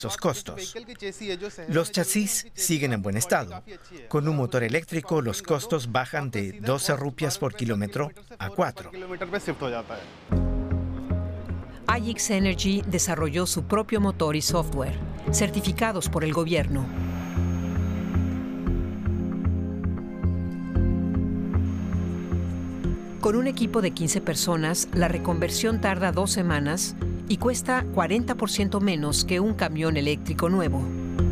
Esos costos. Los chasis siguen en buen estado. Con un motor eléctrico, los costos bajan de 12 rupias por kilómetro a 4. IX Energy desarrolló su propio motor y software, certificados por el gobierno. Con un equipo de 15 personas, la reconversión tarda 2 semanas y cuesta 40% menos que un camión eléctrico nuevo.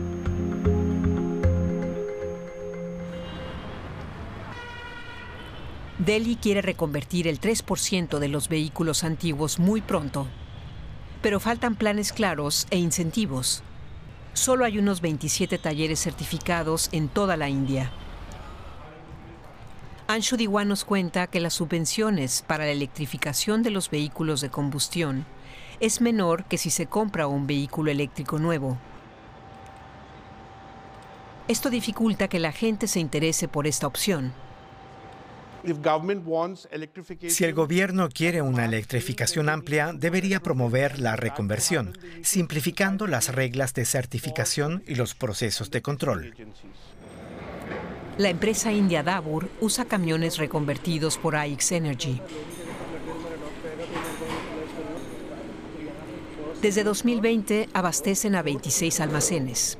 Delhi quiere reconvertir el 3% de los vehículos antiguos muy pronto. Pero faltan planes claros e incentivos. Solo hay unos 27 talleres certificados en toda la India. Anshu Diwan nos cuenta que las subvenciones para la electrificación de los vehículos de combustión es menor que si se compra un vehículo eléctrico nuevo. Esto dificulta que la gente se interese por esta opción. Si el gobierno quiere una electrificación amplia, debería promover la reconversión, simplificando las reglas de certificación y los procesos de control. La empresa india Dabur usa camiones reconvertidos por IX Energy. Desde 2020 abastecen a 26 almacenes.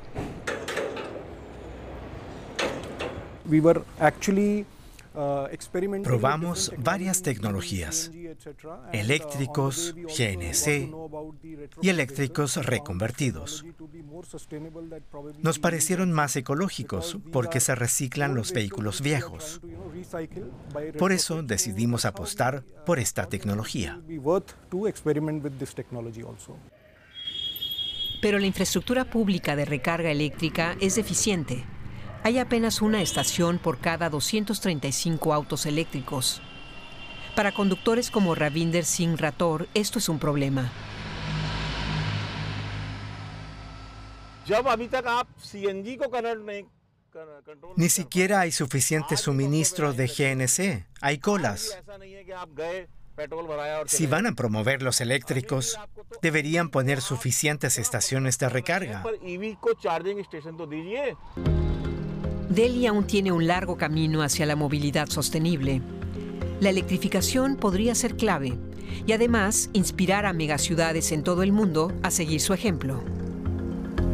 Probamos varias tecnologías, eléctricos, GNC y eléctricos reconvertidos. Nos parecieron más ecológicos porque se reciclan los vehículos viejos. Por eso decidimos apostar por esta tecnología. Pero la infraestructura pública de recarga eléctrica es deficiente. Hay apenas una estación por cada 235 autos eléctricos. Para conductores como Ravinder Singh Rathore, esto es un problema. Ni siquiera hay suficiente suministro de GNC. Hay colas. Si van a promover los eléctricos, deberían poner suficientes estaciones de recarga. Delhi aún tiene un largo camino hacia la movilidad sostenible. La electrificación podría ser clave y además inspirar a megaciudades en todo el mundo a seguir su ejemplo.